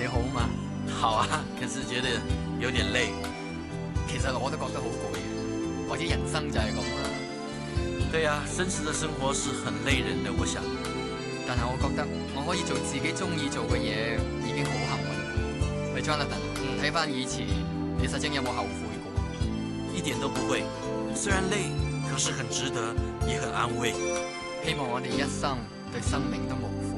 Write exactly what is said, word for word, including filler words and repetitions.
好嘛？ 好啊，可是覺得有點累。 其實我都覺得好攰嘅，或者人生就係咁啦。 對啊，真實的生活是很累人的，我想。 但係我覺得我可以做自己中意做嘅嘢，已經好幸運。喂 Jonathan，睇翻以前，你實證有冇後悔過？ 一點都不會，雖然累，可是很值得，也很安慰。 希望我哋一生對生命都無悔。